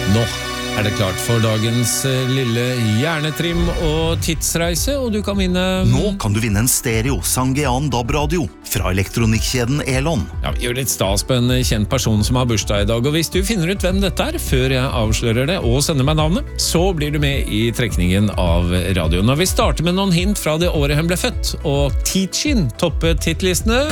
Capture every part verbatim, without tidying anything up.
Nå er det klart for dagens eh, lille hjernetrim og tidsreise, og du kan vinne... Nå kan du vinne en stereo Sangean D A B-radio fra elektronikkjeden Elon. Ja, vi gjør litt stas på en kjent person som har bursdag i dag, og hvis du finner ut hvem dette er, før jeg avslører det og sender meg navnet, så blir du med i trekningen av radioen. Og vi starter med noen hint fra det året hun ble født, og Teachin toppet titlistene.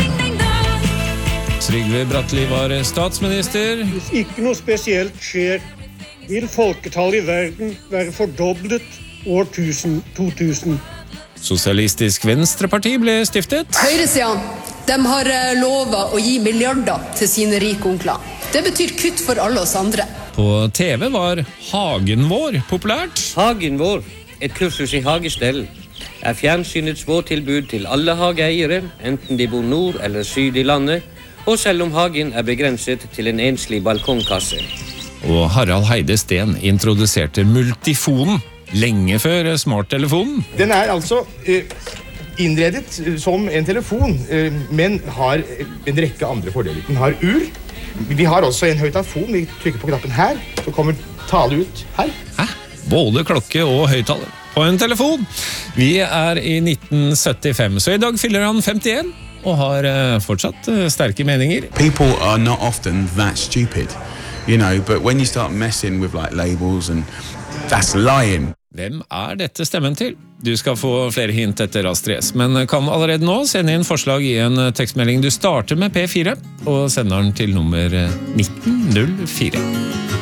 Trygve Bratteli var statsminister. Hvis ikke noe spesielt skjer, vil folketallet i verden være fordoblet år tusen, to tusen. Sosialistisk Venstreparti ble stiftet. Høyresiden, de har lovet å gi milliarder til sine rike onkler. Det betyr kutt for alle oss andre. På T V var Hagen vår populært. Hagen vår, et kursus i hagestell, er fjernsynets vårtilbud til alle hageeiere, enten de bor nord eller syd i landet, og selv om hagen er begrenset til en enslig balkongkasse. Og Harald Heide Steen introduserte multifonen lenge før smarttelefonen. Den er altså eh, innredet som en telefon, eh, men har en rekke andre fordeler. Den har ur. Vi har også en høyttalerfon. Vi trykker på knappen her, så kommer tale ut her. Hæ? Både klokke og høyttaler på en telefon. Vi er i nitten syttifem, så i dag fyller han femtien og har eh, fortsatt eh, sterke meninger. People are not often that stupid. You know, but when you start messing with like labels and that's lying. Hvem er dette stemmen til? Du skal få flere hint etter Astrid, men kan allerede nå sende inn forslag i en tekstmelding. Du starter med P fire og sender den til nummer nitten null fire.